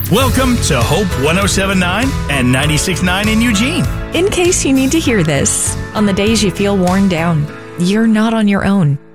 Welcome to Hope 107.9 and 96.9 in Eugene. In case you need to hear this, on the days you feel worn down, you're not on your own.